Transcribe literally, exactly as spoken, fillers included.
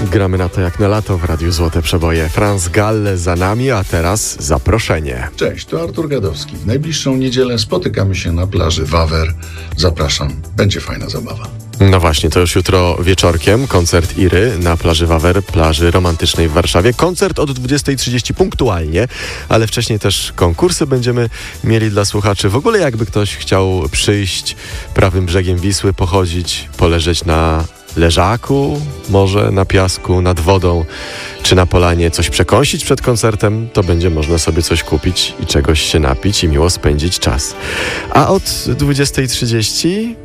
Gramy na to jak na lato w Radiu Złote Przeboje. Franz Galle za nami, a teraz zaproszenie. Cześć, to Artur Gadowski. W najbliższą niedzielę spotykamy się na plaży Wawer. Zapraszam, będzie fajna zabawa. No właśnie, to już jutro wieczorkiem koncert Iry na plaży Wawer, plaży romantycznej w Warszawie. Koncert od dwudziestej trzydzieści punktualnie, ale wcześniej też konkursy będziemy mieli dla słuchaczy. W ogóle jakby ktoś chciał przyjść prawym brzegiem Wisły, pochodzić, poleżeć na leżaku, może na piasku, nad wodą, czy na polanie coś przekąsić przed koncertem, to będzie można sobie coś kupić i czegoś się napić i miło spędzić czas. A od dwudziestej trzydzieści